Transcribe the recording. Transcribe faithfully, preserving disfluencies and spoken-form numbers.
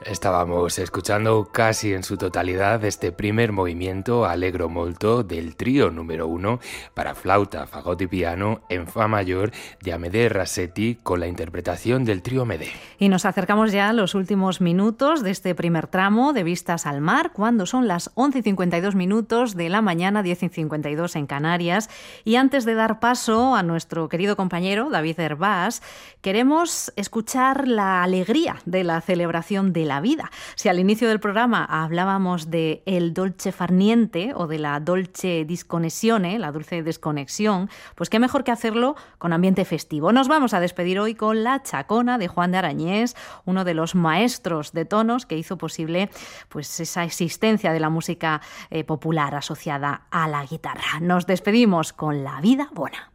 Estábamos escuchando casi en su totalidad este primer movimiento Allegro molto del trío número uno para flauta, fagot y piano en fa mayor de Amédée Rasetti con la interpretación del trío Médé. Y nos acercamos ya a los últimos minutos de este primer tramo de Vistas al Mar, cuando son las once y cincuenta y dos minutos de la mañana, diez y cincuenta y dos en Canarias. Y antes de dar paso a nuestro querido compañero David Hervás, queremos escuchar la alegría de la celebración de la vida. Si al inicio del programa hablábamos de el dolce far niente o de la dolce disconnessione, la dulce desconexión, pues qué mejor que hacerlo con ambiente festivo. Nos vamos a despedir hoy con La Chacona de Juan de Arañés, uno de los maestros de tonos que hizo posible pues esa existencia de la música eh, popular asociada a la guitarra. Nos despedimos con La vida bona.